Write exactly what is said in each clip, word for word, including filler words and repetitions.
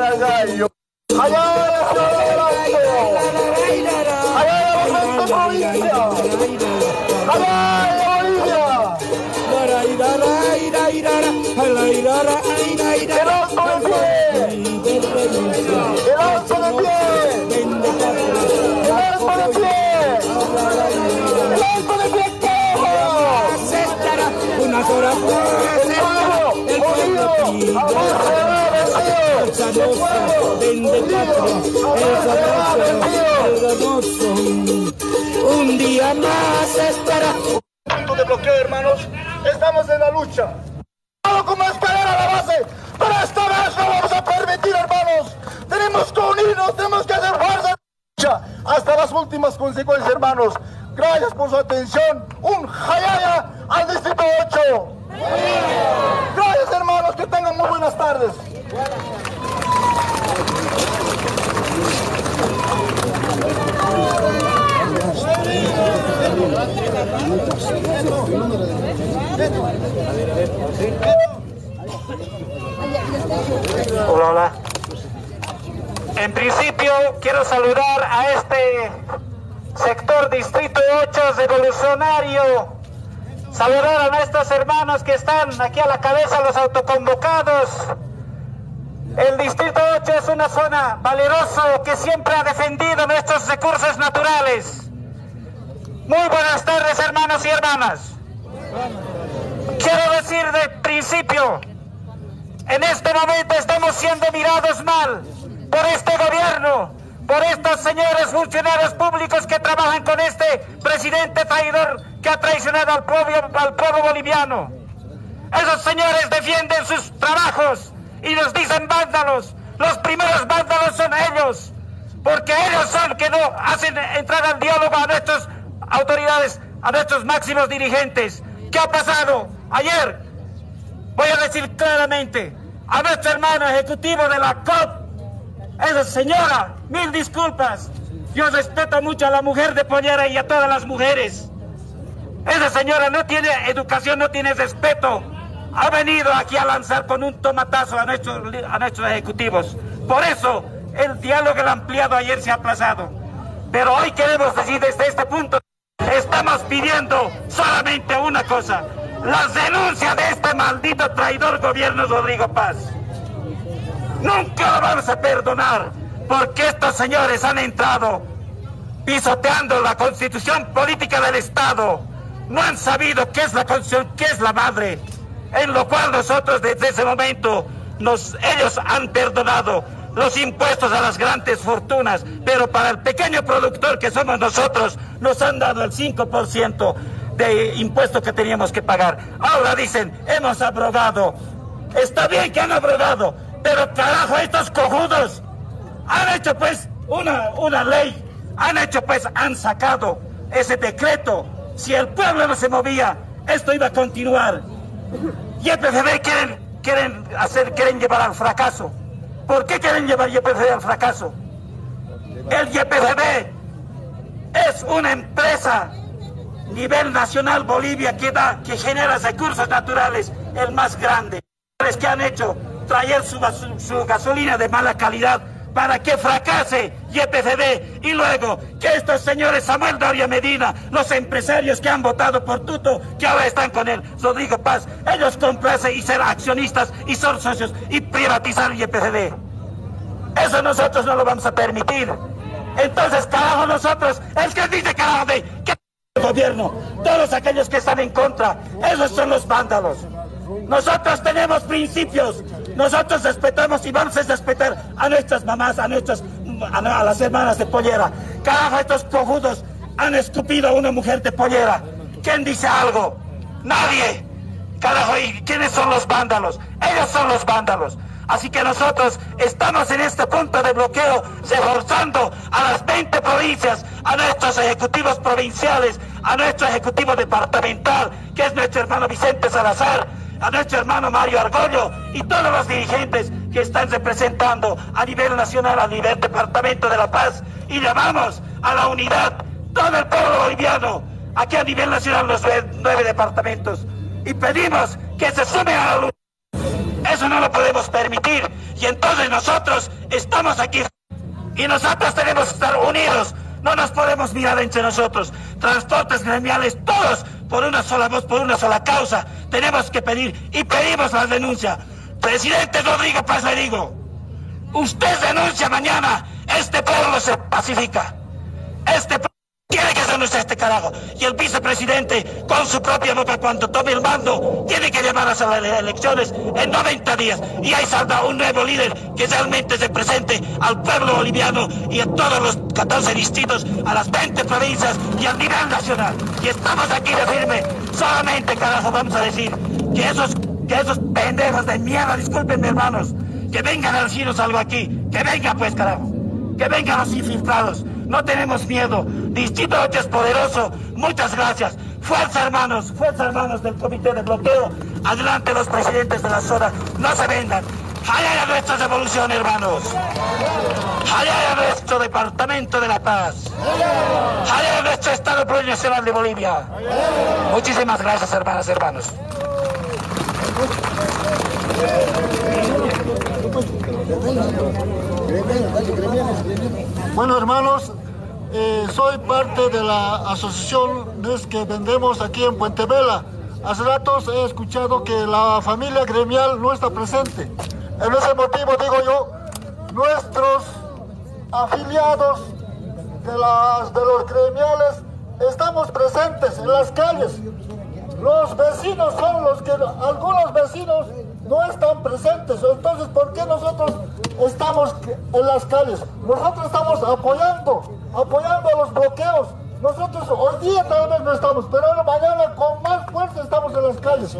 Maragayo. Allá la ciudad del Alto. Allá la veinte provincia. Allá la Bolivia. El alto de pie. El alto de pie. El alto de pie. El alto de pie. Una sola fuerza, el pueblo pide, el sabroso, vende patria, el sabroso, el ganoso, un día más estará. Punto de bloqueo, hermanos, estamos en la lucha. Como escalera a la base, pero esta vez no vamos a permitir, hermanos. Tenemos que unirnos, tenemos que hacer fuerza hasta las últimas consecuencias, hermanos. Gracias por su atención. Un jayaya al distrito ocho. Gracias, hermanos, que tengan muy buenas tardes. Hola, hola. En principio quiero saludar a este sector Distrito ocho revolucionario, saludar a nuestros hermanos que están aquí a la cabeza, los autoconvocados. El Distrito ocho es una zona valerosa que siempre ha defendido nuestros recursos naturales. Muy buenas tardes, hermanos y hermanas. Quiero decir de principio, en este momento estamos siendo mirados mal por este gobierno, por estos señores funcionarios públicos que trabajan con este presidente traidor que ha traicionado al pueblo, al pueblo boliviano. Esos señores defienden sus trabajos y nos dicen vándalos. Los primeros vándalos son ellos, porque ellos son que no hacen entrar al diálogo a nuestras autoridades, a nuestros máximos dirigentes. ¿Qué ha pasado? Ayer, voy a decir claramente, a nuestro hermano ejecutivo de la C O P, esa señora, mil disculpas, yo respeto mucho a la mujer de Pollera y a todas las mujeres. Esa señora no tiene educación, no tiene respeto. Ha venido aquí a lanzar con un tomatazo a nuestros, a nuestros ejecutivos. Por eso, el diálogo el ampliado ayer se ha aplazado. Pero hoy queremos decir desde este punto, estamos pidiendo solamente una cosa: la denuncia de este maldito traidor gobierno Rodrigo Paz. Nunca lo vamos a perdonar, porque estos señores han entrado pisoteando la constitución política del Estado. No han sabido qué es la constitución, qué es la madre, en lo cual nosotros desde ese momento, nos, ellos han perdonado los impuestos a las grandes fortunas, pero para el pequeño productor que somos nosotros, nos han dado el cinco por ciento de impuestos que teníamos que pagar. Ahora dicen, hemos abrogado. Está bien que han abrogado, pero carajo, estos cojudos han hecho pues una, una ley, han hecho pues, han sacado ese decreto. Si el pueblo no se movía, esto iba a continuar. Y el P C B quieren, quieren hacer, quieren llevar al fracaso. ¿Por qué quieren llevar Y P F B al fracaso? El Y P F B es una empresa a nivel nacional Bolivia que da, que genera recursos naturales, el más grande. Que han hecho traer su, su, su gasolina de mala calidad para que fracase Y P F B, y luego que estos señores Samuel Doria Medina, los empresarios que han votado por Tuto, que ahora están con el Rodrigo Paz, ellos comprarse y ser accionistas y son socios y privatizar Y P F B. Eso nosotros no lo vamos a permitir. Entonces, carajo, nosotros, el que dice carajo de que el gobierno, todos aquellos que están en contra, esos son los vándalos. Nosotros tenemos principios, nosotros respetamos y vamos a respetar a nuestras mamás, a nuestras, a, a las hermanas de Pollera. Carajo, estos cojudos han escupido a una mujer de Pollera. ¿Quién dice algo? Nadie. Carajo, ¿y quiénes son los vándalos? Ellos son los vándalos. Así que nosotros estamos en este punto de bloqueo, reforzando a las veinte provincias, a nuestros ejecutivos provinciales, a nuestro ejecutivo departamental, que es nuestro hermano Vicente Salazar, a nuestro hermano Mario Argollo y todos los dirigentes que están representando a nivel nacional, a nivel departamento de La Paz, y llamamos a la unidad, todo el pueblo boliviano, aquí a nivel nacional los nueve, nueve departamentos, y pedimos que se sumen a la lucha. Eso no lo podemos permitir. Y entonces nosotros estamos aquí. Y nosotros tenemos que estar unidos. No nos podemos mirar entre nosotros. Transportes gremiales, todos por una sola voz, por una sola causa. Tenemos que pedir y pedimos la denuncia. Presidente Rodrigo Paz, le digo, usted denuncia mañana, este pueblo se pacifica. Este pueblo tiene que denunciar este carajo. Y el vicepresidente, con su propia boca, cuando tome el mando, tiene que llamar a las elecciones en noventa días. Y ahí saldrá un nuevo líder que realmente represente al pueblo boliviano y a todos los catorce distritos, a las veinte provincias y a nivel nacional. Y estamos aquí de firme. Solamente, carajo, vamos a decir que esos, que esos pendejos de mierda, discúlpenme, hermanos, que vengan a decirnos algo aquí. Que venga, pues, carajo. Que vengan los infiltrados. No tenemos miedo. Distrito ocho es poderoso. Muchas gracias. Fuerza, hermanos. Fuerza, hermanos del comité de bloqueo. Adelante los presidentes de la zona. No se vengan. ¡Allá a nuestra revolución, hermanos! ¡Allá a nuestro departamento de la paz! ¡Allá a nuestro Estado plurinacional de Bolivia! Muchísimas gracias, hermanas y hermanos. Bueno, hermanos, eh, soy parte de la asociación que vendemos aquí en Puente Vela. Hace ratos he escuchado que la familia gremial no está presente. En ese motivo digo yo, nuestros afiliados de, las, de los gremiales estamos presentes en las calles. Los vecinos son los que, algunos vecinos no están presentes. Entonces, ¿por qué nosotros estamos en las calles? Nosotros estamos apoyando, apoyando a los bloqueos. Nosotros hoy día tal vez no estamos, pero mañana con más fuerza estamos en las calles.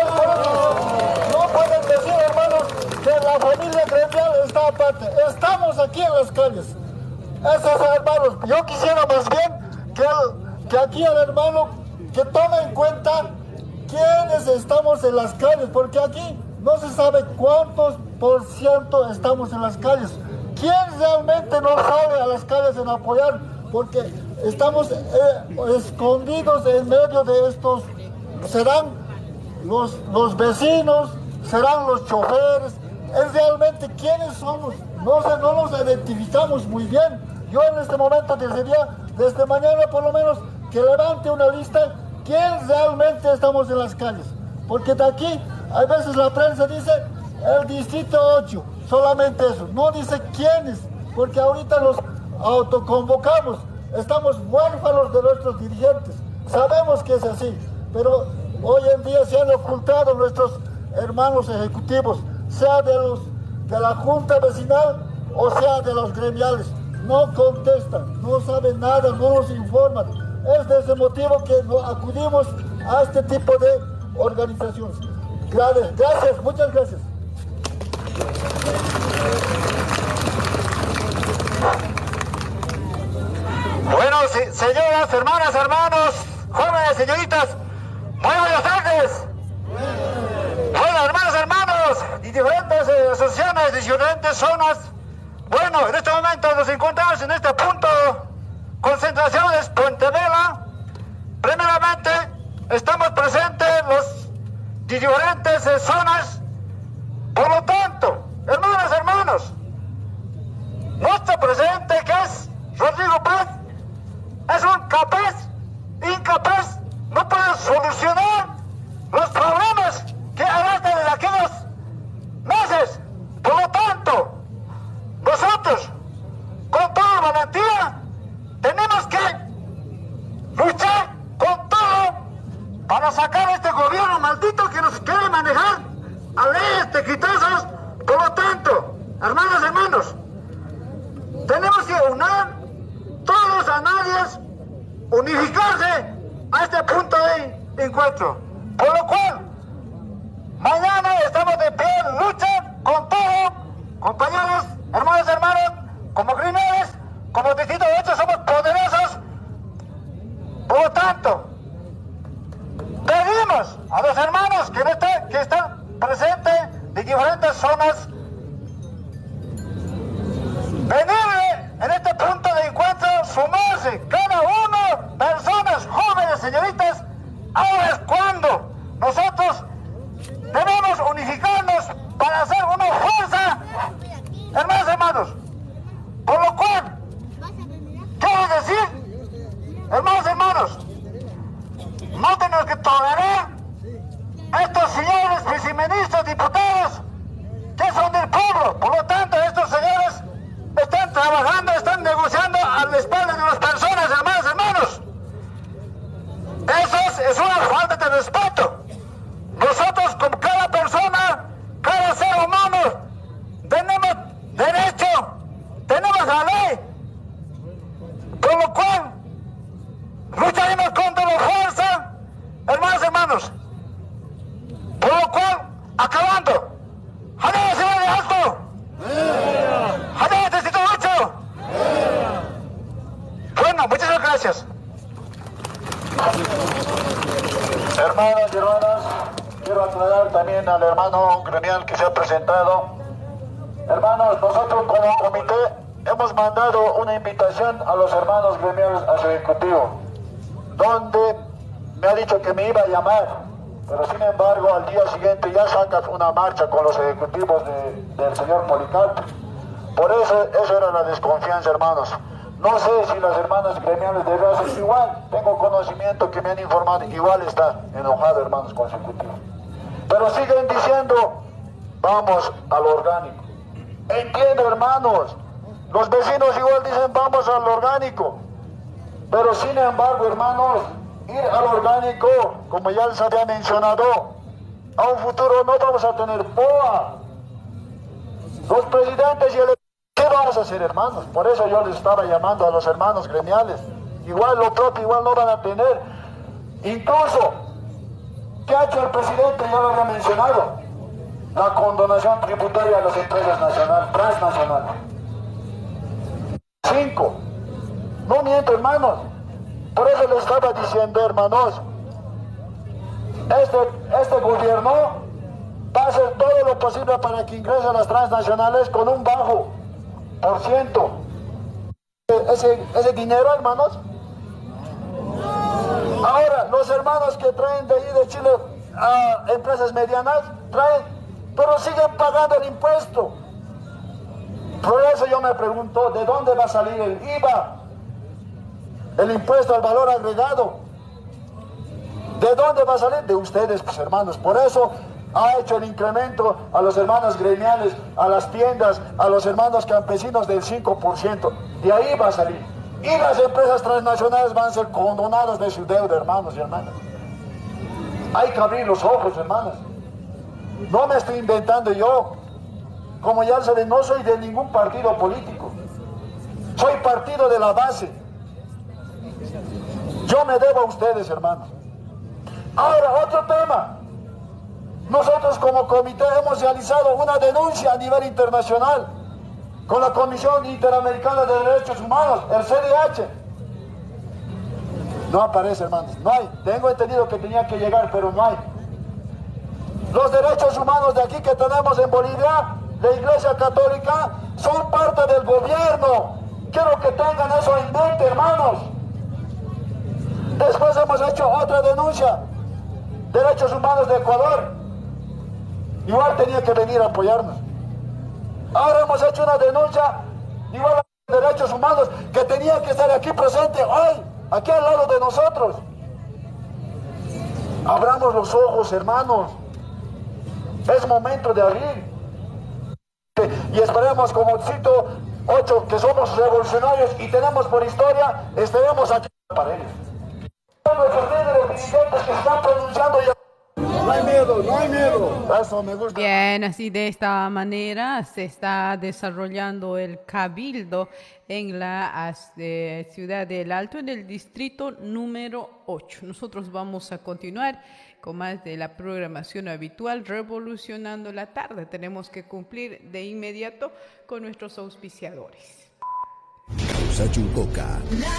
No pueden decir, hermanos, que la familia gremial está aparte. Estamos aquí en las calles. Esos hermanos, yo quisiera más bien que, el, que aquí el hermano que tome en cuenta quiénes estamos en las calles, porque aquí no se sabe cuántos por ciento estamos en las calles. ¿Quién realmente no sale a las calles en apoyar? Porque estamos eh, escondidos en medio de estos. Serán los, los vecinos, serán los choferes. Es realmente quiénes somos. No, se, no nos identificamos muy bien. Yo en este momento desearía, desde mañana por lo menos, que levante una lista quién realmente estamos en las calles. Porque de aquí, a veces la prensa dice el distrito ocho, solamente eso. No dice quiénes, porque ahorita los autoconvocamos. Estamos huérfanos de nuestros dirigentes. Sabemos que es así, pero hoy en día se han ocultado nuestros hermanos ejecutivos, sea de, los, de la junta vecinal o sea de los gremiales. No contestan, no saben nada, no nos informan. Es de ese motivo que acudimos a este tipo de organizaciones. Gracias, gracias, muchas gracias. Bueno, señoras, hermanas, hermanos, jóvenes, señoritas, muy buenas tardes. Bueno, hermanos, hermanos, y diferentes eh, asociaciones, diferentes zonas. Bueno, en este momento nos encontramos en este punto, concentraciones Puente Vela. Primeramente, estamos presentes los diferentes eh, zonas. Por lo tanto, hermanas, hermanos, nuestro presidente, que es Rodrigo Paz, es un capaz, incapaz, no puede solucionar los problemas que arrastran en aquellos meses. Por lo tanto, nosotros, con toda valentía, tenemos que luchar con todo para sacar a este gobierno maldito que nos quiere manejar a leyes tequitosas. Por lo tanto, hermanas, hermanos, tenemos que unir todos los anales, unificarse a este punto de encuentro. Por lo cual, mañana estamos de pie en lucha con todo, compañeros, hermanos, hermanos, como gremiales, como distrito ocho somos poderosos. Por lo tanto, pedimos a los hermanos que, no están, que están presentes de diferentes zonas venir en este punto de encuentro, sumarse cada uno, personas, jóvenes, señoritas. Ahora es cuando nosotros debemos unificarnos para hermanos. Por lo cual, quiero decir, hermanos, hermanos, no tenemos que tolerar a estos señores viceministros, diputados, que son del pueblo. Por lo tanto, estos señores están trabajando, están negociando a la espalda de las personas, hermanos, hermanos. Eso es, es una falta de respeto. Nosotros, como cada persona, cada ser humano, tenemos derecho, tenemos la ley. Por lo cual, lucharemos contra la fuerza, hermanos, hermanos. Por lo cual, acabando. ¡Jadea, ciudad de Alto! ¡Jadea, distrito ocho! Bueno, muchas gracias. Hermanos y hermanas, quiero aclarar también al hermano gremial que se ha presentado. Hermanos, nosotros como comité hemos mandado una invitación a los hermanos gremiales a su ejecutivo, donde me ha dicho que me iba a llamar, pero sin embargo al día siguiente ya sacas una marcha con los ejecutivos de, del señor Policarpo. Por eso, eso era la desconfianza, hermanos. No sé si las hermanas gremiales de Razas igual, tengo conocimiento que me han informado, igual está enojado, hermanos, con su ejecutivo. Pero siguen diciendo, vamos al orgánico. Entiendo, hermanos, los vecinos igual dicen, vamos al orgánico. Pero sin embargo, hermanos, ir al orgánico, como ya les había mencionado, a un futuro no vamos a tener P O A. Los presidentes y el... ¿Qué vamos a hacer, hermanos? Por eso yo les estaba llamando a los hermanos gremiales. Igual lo propio, igual no van a tener. Incluso, ¿qué ha hecho el presidente? Ya lo había mencionado. La condonación tributaria a las empresas nacionales, transnacionales. Cinco. No miento, hermanos. Por eso les estaba diciendo, hermanos, este, este gobierno va a hacer todo lo posible para que ingresen las transnacionales con un bajo por ciento. Ese, ese dinero, hermanos. Ahora, los hermanos que traen de ahí de Chile a empresas medianas, traen, pero siguen pagando el impuesto. Por eso yo me pregunto, ¿de dónde va a salir el I V A? El impuesto al valor agregado. ¿De dónde va a salir? De ustedes, pues, hermanos. Por eso ha hecho el incremento a los hermanos gremiales, a las tiendas, a los hermanos campesinos del cinco por ciento. De ahí va a salir. Y las empresas transnacionales van a ser condonadas de su deuda, hermanos y hermanas. Hay que abrir los ojos, hermanas. No me estoy inventando yo. Como ya saben, no soy de ningún partido político. Soy partido de la base. Yo me debo a ustedes, hermanos. Ahora, otro tema. Nosotros como comité hemos realizado una denuncia a nivel internacional con la Comisión Interamericana de Derechos Humanos, el C D H. No aparece, hermanos, no hay. Tengo entendido que tenía que llegar, pero no hay. Los derechos humanos de aquí que tenemos en Bolivia, la Iglesia Católica, son parte del gobierno. Quiero que tengan eso en mente, hermanos. Después hemos hecho otra denuncia, derechos humanos de Ecuador. Igual tenía que venir a apoyarnos. Ahora hemos hecho una denuncia, igual a derechos humanos, que tenía que estar aquí presente hoy, aquí al lado de nosotros. Abramos los ojos, hermanos. Es momento de abrir. Y esperemos, como cito ocho, que somos revolucionarios y tenemos por historia, estaremos aquí para ellos. Nuestros líderes dirigentes que están pronunciando ya. No hay miedo, no hay miedo. Eso me gusta. Bien, así de esta manera se está desarrollando el cabildo en la eh, ciudad del Alto, en el distrito número ocho. Nosotros vamos a continuar con más de la programación habitual, revolucionando la tarde. Tenemos que cumplir de inmediato con nuestros auspiciadores. Sachuncoca.